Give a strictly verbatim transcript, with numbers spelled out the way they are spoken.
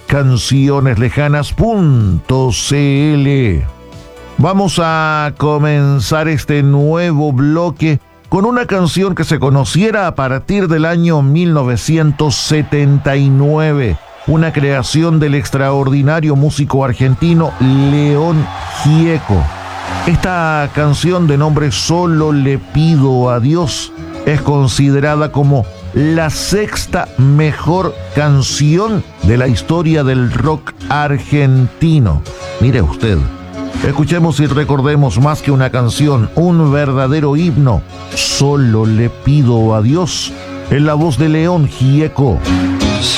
canciones lejanas punto c l. Vamos a comenzar este nuevo bloque con una canción que se conociera a partir del año mil novecientos setenta y nueve, una creación del extraordinario músico argentino León Gieco. Esta canción, de nombre Solo le pido a Dios, es considerada como la sexta mejor canción de la historia del rock argentino. Mire usted, escuchemos y recordemos más que una canción, un verdadero himno. Solo le pido a Dios, en la voz de León Gieco.